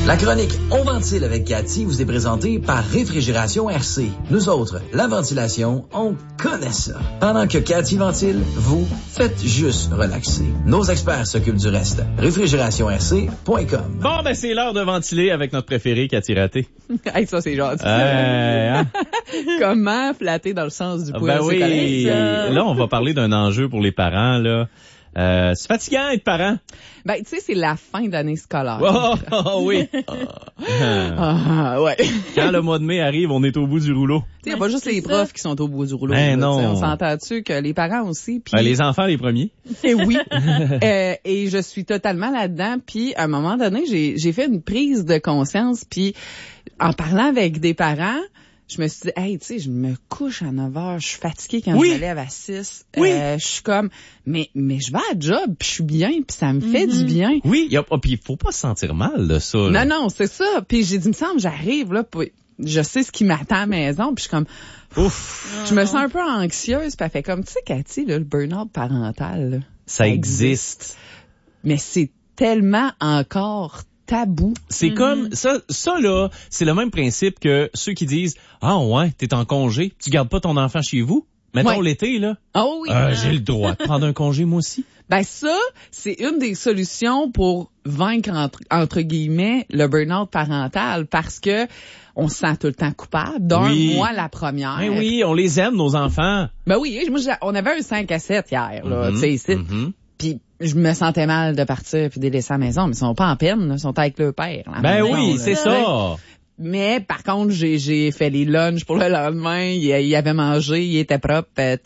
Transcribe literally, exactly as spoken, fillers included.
La chronique On ventile avec Cathy vous est présentée par Réfrigération R C. Nous autres, la ventilation, on connaît ça. Pendant que Cathy ventile, vous faites juste relaxer. Nos experts s'occupent du reste. réfrigération r c point com. Bon, ben c'est l'heure de ventiler avec notre préféré, Cathy Raté. Hey, ça, c'est gentil. Euh, hein? Comment flatter dans le sens du poil? Ben oui, collègues, là, on va parler d'un enjeu pour les parents, là. Euh, c'est fatigant être parent. Ben, tu sais, c'est la fin d'année scolaire. Oh, oh, oh oui. Ah, ouais. Quand le mois de mai arrive, on est au bout du rouleau. Tu sais, il n'y a pas juste les profs qui sont au bout du rouleau. Ben là, non. on s'entend-tu que les parents aussi. Pis... Ben, les enfants, les premiers. Et oui. euh, et je suis totalement là-dedans. Puis, à un moment donné, j'ai, j'ai fait une prise de conscience. Puis, en parlant avec des parents, je me suis dit, hey, tu sais, je me couche à neuf heures, je suis fatiguée quand oui. je me lève à six. Oui. Euh, je suis comme, mais mais je vais à la job, puis je suis bien, puis ça me fait Mm-hmm. du bien. Oui, y a, oh, puis il faut pas se sentir mal de ça. Là. Non, non, c'est ça. Puis j'ai dit, il me semble, j'arrive, là, puis je sais ce qui m'attend à la maison, puis je suis comme, ouf. Je me sens un peu anxieuse, puis elle fait comme, tu sais, Cathy, là, le burn-out parental, là, ça, ça existe. existe. Mais c'est tellement encore tabou. C'est mm-hmm. comme ça, ça là, c'est le même principe que ceux qui disent ah ouais, t'es en congé, tu gardes pas ton enfant chez vous. Mettons ouais. l'été là. Oh oui. Euh, j'ai le droit de prendre un congé moi aussi. Ben ça, c'est une des solutions pour vaincre entre, entre guillemets le burn-out parental parce que on se sent tout le temps coupable. D'un, oui. moi la première. Ben oui, on les aime nos enfants. Ben oui, moi on avait un cinq à sept hier là, mm-hmm. tu sais ici. Mm-hmm. Puis je me sentais mal de partir puis de les laisser à la maison, mais ils sont pas en peine, là, ils sont avec leur père. Là, ben maison, oui, là. c'est ça. Mais par contre, j'ai j'ai fait les lunchs pour le lendemain, il, il avait mangé, il était propre,